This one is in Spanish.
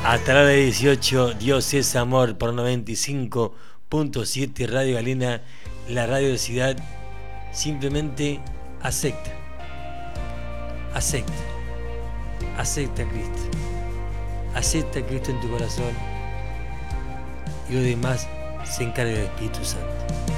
Hasta la hora 18, Dios es amor por 95.7 Radio Galena, la radio de Ciudad. Simplemente acepta. Acepta. Acepta a Cristo. Acepta a Cristo en tu corazón. Y lo demás se encarga del Espíritu Santo.